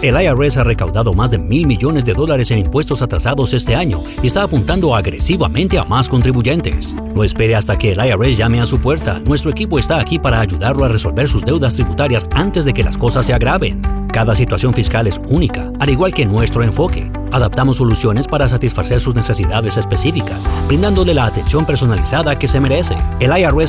El IRS ha recaudado más de $1.000 millones en impuestos atrasados este año y está apuntando agresivamente a más contribuyentes. No espere hasta que el IRS llame a su puerta. Nuestro equipo está aquí para ayudarlo a resolver sus deudas tributarias antes de que las cosas se agraven. Cada situación fiscal es única, al igual que nuestro enfoque. Adaptamos soluciones para satisfacer sus necesidades específicas, brindándole la atención personalizada que se merece. El IRS